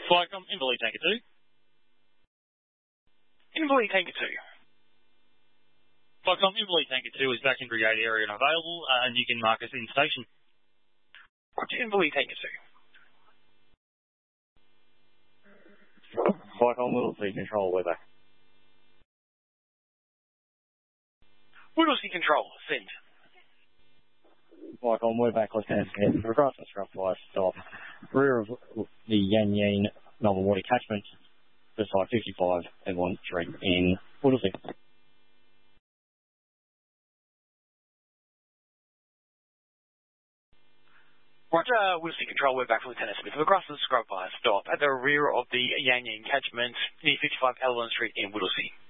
Flycom, Inverleigh Tanker 2. Inverleigh Tanker 2. Flycom, Inverleigh Tanker 2 is back in brigade area and available, and you can mark us in station. Roger, Inverleigh Tanker 2. Flycom, Whittlesea Control, we're back. Whittlesea Control, send. Flycom, we're back, Lieutenant Smith. Regards to scrub fire stop. Rear of the Yan Yan Melbourne Water catchment, beside 55 Evelyn Street in Whittlesea. Roger, Whittlesea Control, we're back for Lieutenant Smith. We're across the scrub fire stop at the rear of the Yan Yan catchment near 55 Evelyn Street in Whittlesea.